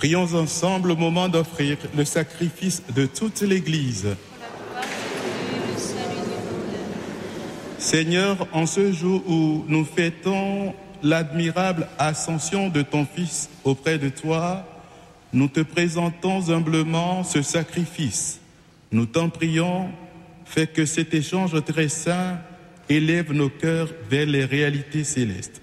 Prions ensemble au moment d'offrir le sacrifice de toute l'Église. Seigneur, en ce jour où nous fêtons l'admirable ascension de ton Fils auprès de toi, nous te présentons humblement ce sacrifice. Nous t'en prions, fais que cet échange très saint élève nos cœurs vers les réalités célestes.